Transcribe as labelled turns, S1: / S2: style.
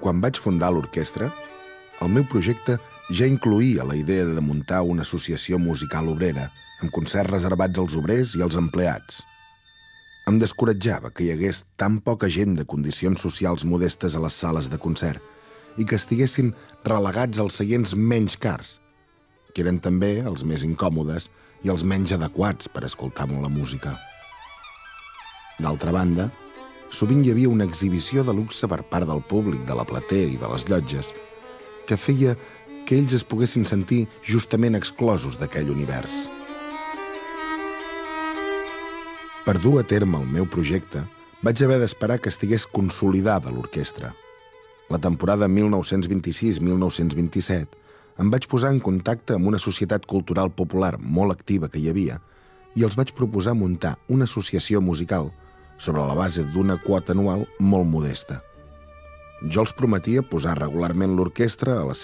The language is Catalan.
S1: Quan vaig fundar l'orquestra, el meu projecte ja incloïa la idea de muntar una associació musical obrera amb concerts reservats als obrers i als empleats. Em descoratjava que hi hagués tan poca gent de condicions socials modestes a les sales de concert i que estiguessin relegats als seients menys cars, que eren també els més incòmodes i els menys adequats per escoltar molt la música. D'altra banda, sovint hi havia una exhibició de luxe per part del públic, de la platea i de les llotges, que feia que ells es poguessin sentir justament exclosos d'aquell univers. Per dur a terme el meu projecte, vaig haver d'esperar que estigués consolidada l'orquestra. La temporada 1926-1927 em vaig posar en contacte amb una societat cultural popular molt activa que hi havia i els vaig proposar muntar una associació musical sobre la base d'una quota anual molt modesta. Jo els prometia posar regularment l'orquestra a les